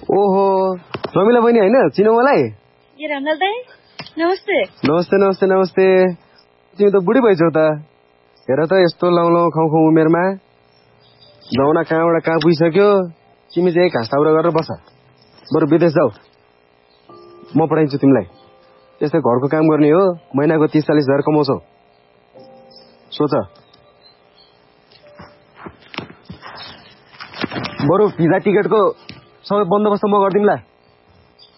ओहो रमिला बहिनी होइन चिनौ मलाई? ए रमलाल दाइ नमस्ते। नमस्ते नमस्ते नमस्ते। तिमी त बुढी भइछौ त। हेर त यस्तो लाउलाउ खाउ खाउ उमेरमा जाउना कहाँबाट कहाँ पुगिसक्यो। तिमी चाहिँ घाँस ताउरा गरेर बस। बरु विदेश जाऊ, म पठाइदिन्छु तिमीलाई। त्यस्तै घरको काम गर्ने हो, महिनाको 30-40 हजार कमाउँछौ। सोच। बरु भिजा टिकटको सबै बन्दोबस्त म गरिदिउँला।